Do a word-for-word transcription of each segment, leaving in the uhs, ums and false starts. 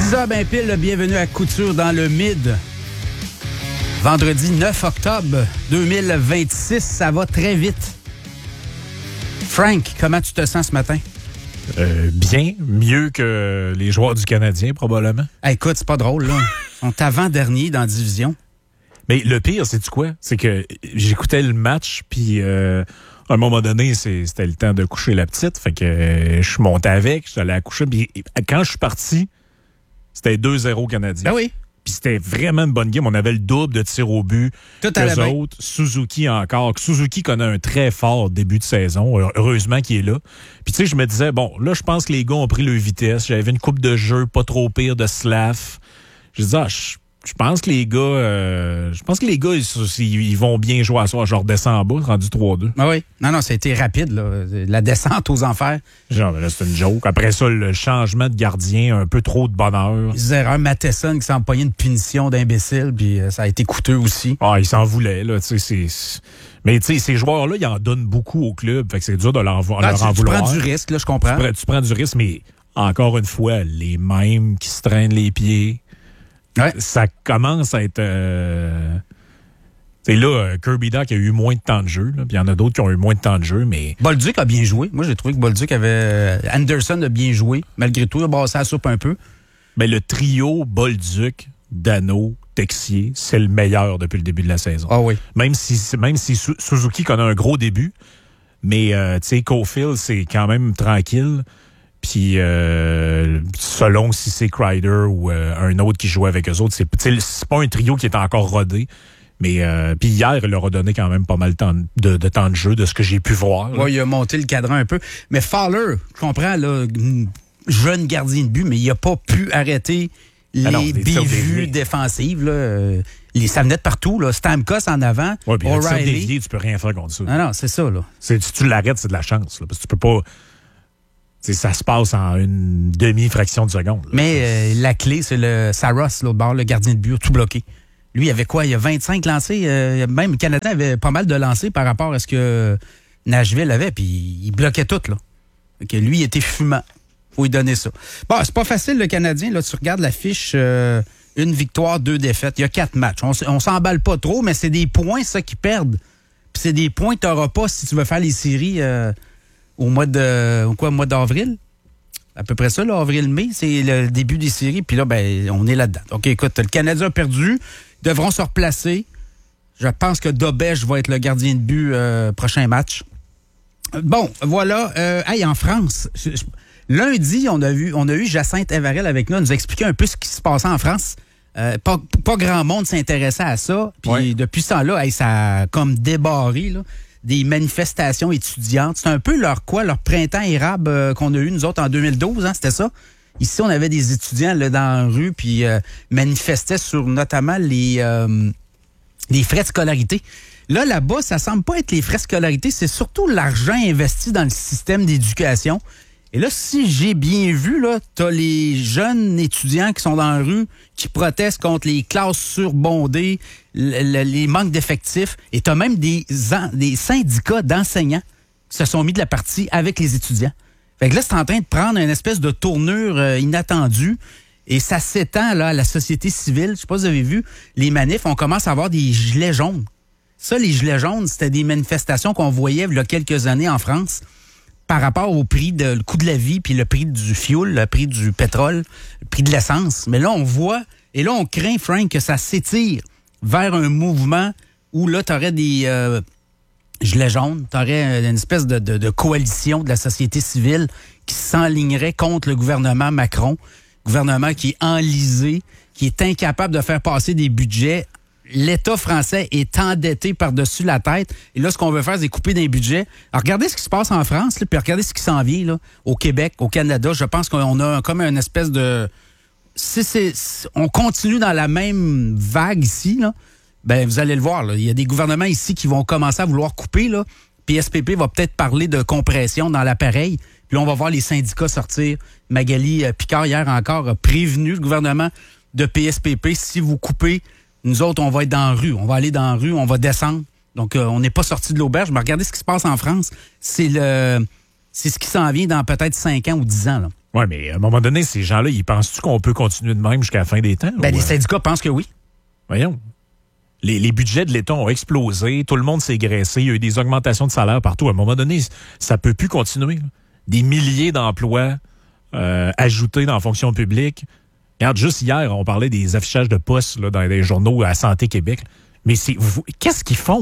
six heures bien pile, bienvenue à Couture dans le Mid. Vendredi neuf octobre deux mille vingt-six, ça va très vite. Frank, comment tu te sens ce matin? Euh, bien, mieux que les joueurs du Canadien, probablement. Hey, écoute, c'est pas drôle, là. Ils sont avant-derniers dans la division. Mais le pire, c'est-tu quoi? C'est que j'écoutais le match, puis euh, à un moment donné, c'est, c'était le temps de coucher la petite. Fait que euh, je suis monté avec, je suis allé à coucher. Puis quand je suis parti, c'était deux zéro Canadien. Ben oui. Puis c'était vraiment une bonne game. On avait le double de tirs au but Tout à la qu'eux main. autres. Suzuki encore. Suzuki connaît un très fort début de saison. Heureusement qu'il est là. Puis tu sais, je me disais, bon, là, je pense que les gars ont pris leur vitesse. J'avais une coupe de jeu pas trop pire de Slav. Je disais, ah, je... Je pense que les gars, euh, je pense que les gars, ils, ils vont bien jouer à ça. Je redescends en bas, rendu trois deux. Ah oui. Non, non, ça a été rapide, là. La descente aux enfers. Genre, là, c'est une joke. Après ça, le changement de gardien, un peu trop de bonheur. Les erreurs, Matheson qui s'est empoigné une punition d'imbécile, puis ça a été coûteux aussi. Ah, il s'en voulait, là. Tu sais, c'est. Mais tu sais, ces joueurs-là, ils en donnent beaucoup au club. Fait que c'est dur de leur, Ah, leur tu, en tu vouloir. prends du risque, là, je comprends. Tu prends, tu prends du risque, mais encore une fois, les mêmes qui se traînent les pieds. Ouais. Ça commence à être... Euh... C'est là, Kirby Dach a eu moins de temps de jeu. Puis il y en a d'autres qui ont eu moins de temps de jeu, mais... Bolduc a bien joué. Moi, j'ai trouvé que Bolduc avait... Anderson a bien joué. Malgré tout, il a bassé la soupe un peu. Mais le trio Bolduc, Dano, Texier, c'est le meilleur depuis le début de la saison. Ah oui. Même si, même si Suzuki connaît un gros début, mais euh, tu sais, Caulfield, c'est quand même tranquille. Puis, euh, selon si c'est Kreider ou euh, un autre qui joue avec eux autres, c'est, c'est pas un trio qui est encore rodé. Mais euh, puis hier, il leur a donné quand même pas mal de temps de, de, temps de jeu, de ce que j'ai pu voir. Oui, il a monté le cadran un peu. Mais Fowler, je comprends, là, jeune gardien de but, mais il a pas pu arrêter les ah non, bévues défensives. Là. Euh, les, ça venait de partout. Là. Stamkos en avant, ouais, puis O'Reilly. Dévié, tu peux rien faire contre ça. Ah non, c'est ça. Là. C'est, si tu l'arrêtes, c'est de la chance. Là, parce que tu peux pas... T'sais, ça se passe en une demi-fraction de seconde. Là. Mais euh, la clé, c'est le Saros, l'autre bord, le gardien de but, tout bloqué. Lui, il avait quoi? Il y a vingt-cinq lancés. Euh, même le Canadien avait pas mal de lancés par rapport à ce que Nashville avait, puis il bloquait tout. Là. Donc, lui, il était fumant. Faut lui donner ça. Bon, c'est pas facile, le Canadien. Là, tu regardes la fiche, euh, une victoire, deux défaites. Il y a quatre matchs. On, on s'emballe pas trop, mais c'est des points, ça, qui perdent. Puis c'est des points que tu n'auras pas si tu veux faire les séries... Euh, Au mois de quoi, au mois d'avril? À peu près ça, là, avril-mai, c'est le début des séries. Puis là, ben, on est là-dedans. OK, écoute, le Canadien a perdu. Ils devront se replacer. Je pense que Dobèche va être le gardien de but euh, prochain match. Bon, voilà. Euh, hey, en France, je, je, lundi, on a vu, on a eu Jacinthe Evarel avec nous. Elle nous a expliqué un peu ce qui se passait en France. Euh, pas, pas grand monde s'intéressait à ça. Puis ouais. Depuis ce temps-là, hey, ça a comme débarré, là. Des manifestations étudiantes. C'est un peu leur quoi, leur printemps érable euh, qu'on a eu, nous autres, en deux mille douze, hein, c'était ça? Ici, on avait des étudiants là, dans la rue, puis euh, manifestaient sur notamment les, euh, les frais de scolarité. Là, là-bas, ça semble pas être les frais de scolarité, c'est surtout l'argent investi dans le système d'éducation. Et là, si j'ai bien vu, là, t'as les jeunes étudiants qui sont dans la rue, qui protestent contre les classes surbondées, le, le, les manques d'effectifs, et t'as même des, des syndicats d'enseignants qui se sont mis de la partie avec les étudiants. Fait que là, c'est en train de prendre une espèce de tournure euh, inattendue, et ça s'étend là à la société civile. Je sais pas si vous avez vu, les manifs, on commence à avoir des gilets jaunes. Ça, les gilets jaunes, c'était des manifestations qu'on voyait il y a quelques années en France, par rapport au prix de le coût de la vie, puis le prix du fuel, le prix du pétrole, le prix de l'essence. Mais là, on voit, et là, on craint, Frank, que ça s'étire vers un mouvement où là, tu aurais des euh, gilets jaunes, tu aurais une espèce de, de, de coalition de la société civile qui s'enlignerait contre le gouvernement Macron, gouvernement qui est enlisé, qui est incapable de faire passer des budgets. L'État français est endetté par-dessus la tête. Et là, ce qu'on veut faire, c'est couper des budgets. Alors, regardez ce qui se passe en France, là, puis regardez ce qui s'en vient là, au Québec, au Canada. Je pense qu'on a comme une espèce de... Si c'est, si on continue dans la même vague ici, là, ben vous allez le voir. Là, il y a des gouvernements ici qui vont commencer à vouloir couper. Là. P S P P va peut-être parler de compression dans l'appareil. Puis on va voir les syndicats sortir. Magali Picard, hier encore, a prévenu le gouvernement de P S P P. Si vous coupez... Nous autres, on va être dans la rue. On va aller dans la rue, on va descendre. Donc, euh, on n'est pas sorti de l'auberge. Mais regardez ce qui se passe en France. C'est le, c'est ce qui s'en vient dans peut-être cinq ans ou dix ans. Là. Oui, mais à un moment donné, ces gens-là, ils pensent-tu qu'on peut continuer de même jusqu'à la fin des temps? Ben, ou, les euh... syndicats pensent que oui. Voyons. Les, les budgets de l'État ont explosé, tout le monde s'est graissé, il y a eu des augmentations de salaire partout. À un moment donné, ça peut plus continuer. Là. Des milliers d'emplois euh, ajoutés dans la fonction publique. Regarde, juste hier, on parlait des affichages de postes là, dans les journaux à Santé Québec. Mais c'est, vous, qu'est-ce qu'ils font?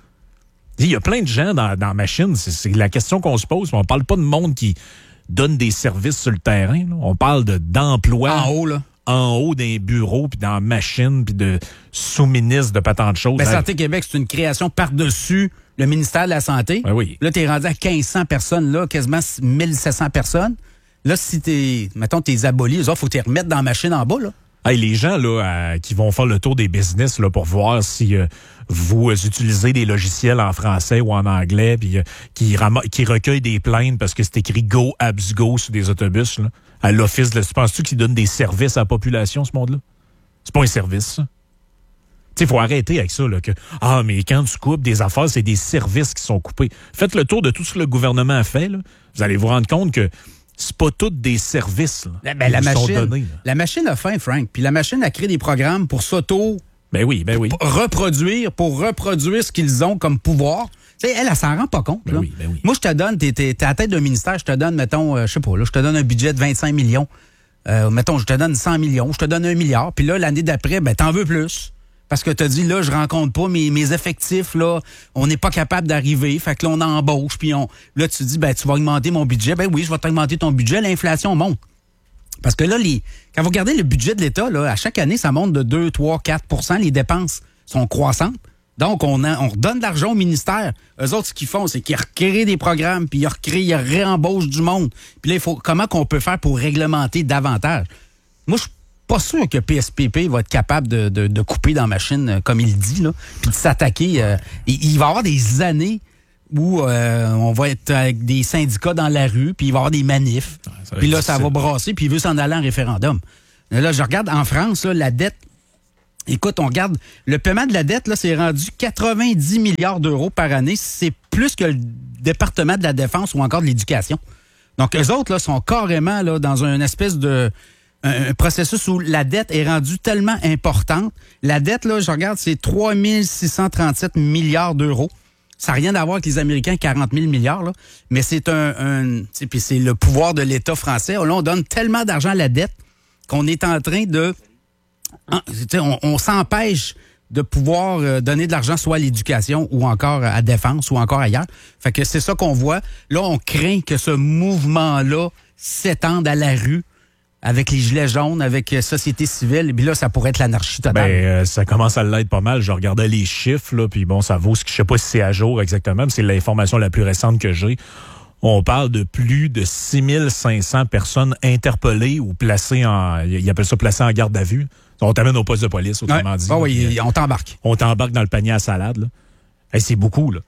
Il y a plein de gens dans, dans la machine. C'est, c'est la question qu'on se pose. On ne parle pas de monde qui donne des services sur le terrain. Là. On parle de, d'emploi. En haut, là. En haut d'un bureau, puis dans la machine, puis de sous-ministre de pas tant de choses. Ben, Santé Québec, c'est une création par-dessus le ministère de la Santé. Ben oui. Là, t'es rendu à quinze cents personnes, là, quasiment mille sept cents personnes. Là, si t'es, mettons, t'es aboli, il faut t'y remettre dans la machine en bas, là. Hey, les gens là, euh, qui vont faire le tour des business là, pour voir si euh, vous euh, utilisez des logiciels en français ou en anglais, puis euh, qui, ram- qui recueillent des plaintes parce que c'est écrit Go Abs Go sur des autobus, là, à l'office. De, tu penses-tu qu'ils donnent des services à la population, ce monde-là? C'est pas un service, ça. Tu sais, il faut arrêter avec ça, là, que ah, mais quand tu coupes des affaires, c'est des services qui sont coupés. Faites le tour de tout ce que le gouvernement a fait, là. Vous allez vous rendre compte que c'est pas tous des services là, ben, la, machine, donnés, la machine a faim, Frank. Puis la machine a créé des programmes pour s'auto ben oui, ben oui. reproduire, pour reproduire ce qu'ils ont comme pouvoir. Tu sais, elle, elle s'en rend pas compte. Ben là. oui, ben oui. Moi, je te donne, t'es, t'es, t'es à la tête d'un ministère, je te donne, mettons, euh, je sais pas, là, je te donne un budget de vingt-cinq millions. Euh, mettons, je te donne cent millions, je te donne un milliard. Puis là, l'année d'après, ben, t'en veux plus. Parce que t'as dit, là, je rencontre pas mes, mes effectifs, là, on n'est pas capable d'arriver. Fait que là, on embauche, puis on, là, tu dis, ben, tu vas augmenter mon budget. Ben oui, je vais t'augmenter ton budget, l'inflation monte. Parce que là, les, quand vous regardez le budget de l'État, là, à chaque année, ça monte de deux, trois, quatre pour cent. Les dépenses sont croissantes. Donc, on, a, on redonne de l'argent au ministère. Eux autres, ce qu'ils font, c'est qu'ils recréent des programmes, puis ils recréent, ils réembauchent du monde. Puis là, il faut, comment qu'on peut faire pour réglementer davantage? Moi, je suis pas sûr que P S P P va être capable de, de, de couper dans la machine, euh, comme il dit, là, puis de s'attaquer. Euh, il, il va y avoir des années où euh, on va être avec des syndicats dans la rue, puis il va y avoir des manifs. Ouais, puis là, ça va brasser, puis il veut s'en aller en référendum. Là, je regarde en France, là, la dette. Écoute, on regarde, le paiement de la dette, là, c'est rendu quatre-vingt-dix milliards d'euros par année. C'est plus que le département de la Défense ou encore de l'Éducation. Donc, eux autres, là, sont carrément là, dans une espèce de un processus où la dette est rendue tellement importante. La dette, là, je regarde, c'est trois mille six cent trente-sept milliards d'euros. Ça n'a rien à voir avec les Américains, quarante mille milliards, là. Mais c'est un, un puis c'est le pouvoir de l'État français. Là, on donne tellement d'argent à la dette qu'on est en train de... On, on s'empêche de pouvoir euh, donner de l'argent soit à l'éducation ou encore à la défense ou encore ailleurs. Fait que c'est ça qu'on voit. Là, on craint que ce mouvement-là s'étende à la rue avec les gilets jaunes, avec euh, société civile. Puis là, ça pourrait être l'anarchie totale. Ben, euh, ça commence à l'être pas mal. Je regardais les chiffres, là, puis bon, ça vaut ce que je sais pas si c'est à jour exactement, mais c'est l'information la plus récente que j'ai. On parle de plus de six mille cinq cents personnes interpellées ou placées en... Ils appellent ça placées en garde à vue. On t'amène au poste de police, autrement ouais. dit. Oh oui, on t'embarque. On t'embarque dans le panier à salade, là. Hey, c'est beaucoup, là.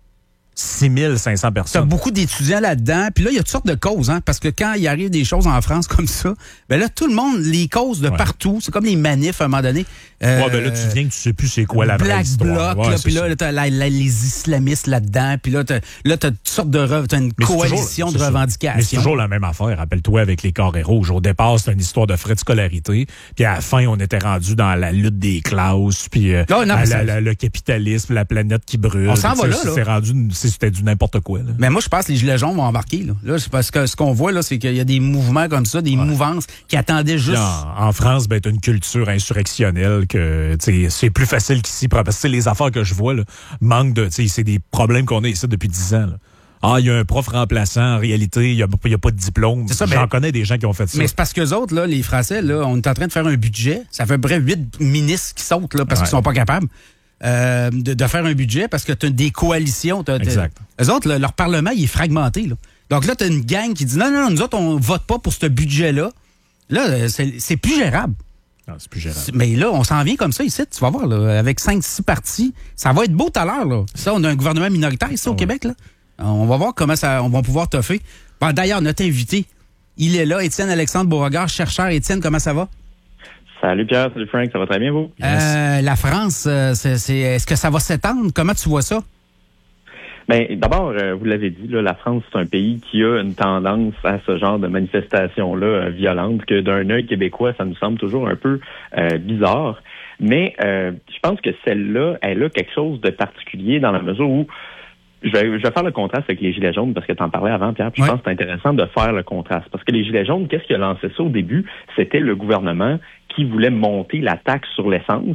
six mille cinq cents personnes. T'as beaucoup d'étudiants là-dedans. Puis là, il y a toutes sortes de causes, hein, parce que quand il arrive des choses en France comme ça, ben là, tout le monde, les causes de ouais. partout, c'est comme les manifs à un moment donné. Euh, ouais, ben là, tu viens que tu sais plus c'est quoi la vraie histoire. Black Bloc, ouais, puis là, là, t'as la, la, les islamistes là-dedans, puis là, t'as, là, t'as toutes sortes de... Re, t'as une mais coalition toujours, de revendications. Mais c'est toujours la même affaire, rappelle-toi, avec les carrés rouges. Au départ, c'était une histoire de frais de scolarité, puis à la fin, on était rendu dans la lutte des classes, puis euh, non, non, la, la, le capitalisme, la planète qui brûle. On s'en va là, là. C'est rendu, c'était du n'importe quoi. Là. Mais moi, je pense que les gilets jaunes vont embarquer. Là, là c'est parce que ce qu'on voit, là, c'est qu'il y a des mouvements comme ça, des ouais. mouvances qui attendaient juste... En, en France, ben, t'as une culture insurrectionnelle que c'est plus facile qu'ici. Parce que les affaires que je vois, là, manque de... C'est des problèmes qu'on a ici depuis dix ans. Là. Ah, il y a un prof remplaçant. En réalité, il n'y a, a pas de diplôme. J'en ben, connais des gens qui ont fait ça. Mais c'est parce qu'eux autres, là, les Français, là, on est en train de faire un budget. Ça fait près huit ministres qui sautent là, parce ouais. qu'ils sont pas capables. Euh, de, de faire un budget parce que tu as des coalitions. T'as, exact. Eux autres, là, leur parlement, il est fragmenté. Là. Donc là, tu as une gang qui dit non, non, non, nous autres, on vote pas pour ce budget-là. Là, c'est, c'est plus gérable. Non, c'est plus gérable. Mais là, on s'en vient comme ça ici, tu vas voir, là, avec cinq six partis. Ça va être beau tout à l'heure. Là. Ça, on a un gouvernement minoritaire ici ah, au ouais. Québec. Là. On va voir comment ça, on va pouvoir toffer. Bon, d'ailleurs, notre invité, il est là, Étienne Alexandre Beauregard, chercheur. Étienne, comment ça va? Salut Pierre, salut Frank, ça va très bien vous? Euh, la France, c'est, c'est, est-ce que ça va s'étendre? Comment tu vois ça? Bien, d'abord, euh, vous l'avez dit, là, la France, c'est un pays qui a une tendance à ce genre de manifestations-là euh, violentes, que d'un œil québécois, ça nous semble toujours un peu euh, bizarre. Mais euh, je pense que celle-là, elle a quelque chose de particulier dans la mesure où Je vais, je vais faire le contraste avec les Gilets jaunes parce que tu en parlais avant, Pierre, puis ouais. Je pense que c'est intéressant de faire le contraste. Parce que les Gilets jaunes, qu'est-ce qui a lancé ça au début? C'était le gouvernement qui voulait monter la taxe sur l'essence.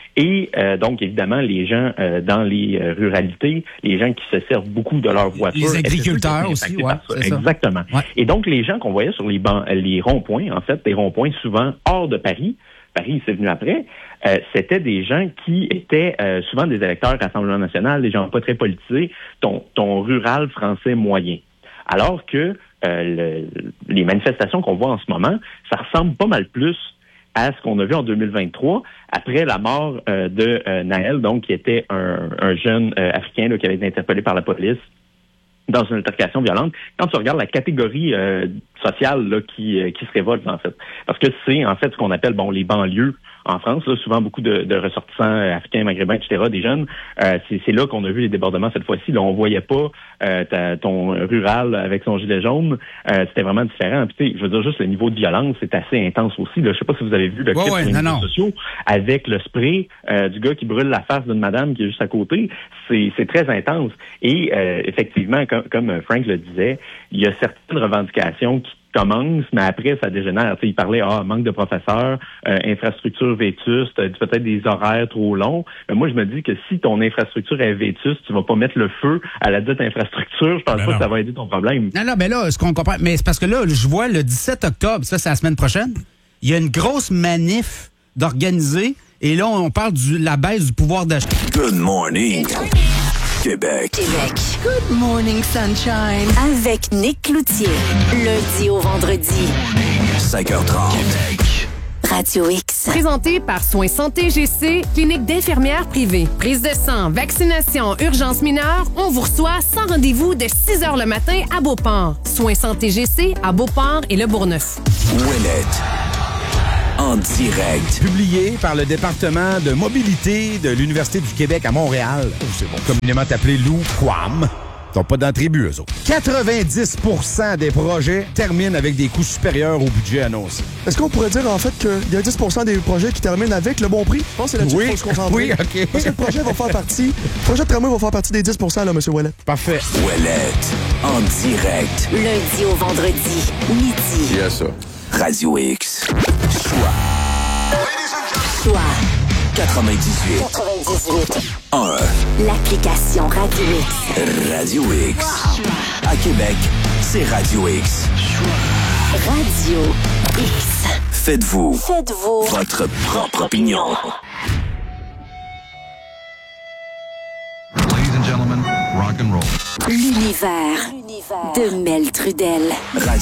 Et euh, donc, évidemment, les gens euh, dans les euh, ruralités, les gens qui se servent beaucoup de leur voiture. Les agriculteurs aussi, ouais, c'est exactement. Ça. Ouais. Et donc, les gens qu'on voyait sur les, bancs, les ronds-points, en fait, des ronds-points souvent hors de Paris, Paris, c'est venu après, euh, c'était des gens qui étaient euh, souvent des électeurs Rassemblement national, des gens pas très politisés, ton, ton rural français moyen. Alors que euh, le, les manifestations qu'on voit en ce moment, ça ressemble pas mal plus à ce qu'on a vu en deux mille vingt-trois, après la mort euh, de euh, Naël, donc qui était un, un jeune euh, africain là, qui avait été interpellé par la police dans une altercation violente. Quand tu regardes la catégorie euh, sociale là, qui, euh, qui se révolte, en fait. Parce que c'est, en fait, ce qu'on appelle bon les banlieues en France, là, souvent beaucoup de, de ressortissants euh, africains, maghrébins, et cetera, des jeunes. Euh, c'est, c'est là qu'on a vu les débordements cette fois-ci. Là, on voyait pas euh, ta, ton rural avec son gilet jaune. Euh, c'était vraiment différent. Puis, tu sais, je veux dire, juste le niveau de violence, c'est assez intense aussi. Là. Je sais pas si vous avez vu le clip ouais, ouais, sur les non, réseaux sociaux avec le spray euh, du gars qui brûle la face d'une madame qui est juste à côté. C'est, c'est très intense. Et euh, effectivement, comme, comme Frank le disait, il y a certaines revendications qui commence, mais après, ça dégénère. Tu sais, il parlait, ah, manque de professeurs, euh, infrastructure vétuste, peut-être des horaires trop longs. Mais moi, je me dis que si ton infrastructure est vétuste, tu vas pas mettre le feu à la dite infrastructure. Je pense ben pas non. que ça va aider ton problème. Non, non, mais là, ce qu'on comprend, mais c'est parce que là, je vois le dix-sept octobre, ça, c'est la semaine prochaine, il y a une grosse manif d'organiser, et là, on parle de la baisse du pouvoir d'achat. Good morning. Québec. Québec. Good morning, sunshine. Avec Nick Cloutier. Lundi au vendredi. cinq heures trente. Québec. Radio X. Présenté par Soins Santé G C, clinique d'infirmières privée. Prise de sang, vaccination, urgence mineure, on vous reçoit sans rendez-vous de six heures le matin à Beauport. Soins Santé G C à Beauport et Le Bourgneuf. Ouellette. En direct. Publié par le département de mobilité de l'Université du Québec à Montréal. Oh, c'est bon. Communément appelé l'U Q A M. Ils n'ont pas d'entrée but, eux autres. quatre-vingt-dix pour cent des projets terminent avec des coûts supérieurs au budget annoncé. Est-ce qu'on pourrait dire, en fait, qu'il y a dix pour cent des projets qui terminent avec le bon prix? Je pense que c'est là-dessus oui. qu'il faut se concentrer. Oui, OK. Parce que le projet va faire partie... Le projet de tramway va faire partie des dix pour cent, là, M. Ouellet. Parfait. Ouellette. En direct. Lundi au vendredi. Midi. Yes, ça. Radio X. Choix. Choix. quatre-vingt-dix-huit. quatre-vingt-dix-huit. un. L'application Radio X. Radio X. Wow. À Québec, c'est Radio X. Radio X. Faites-vous. Faites-vous. Votre propre opinion. Ladies and gentlemen, rock and roll. L'univers de Mel Trudel.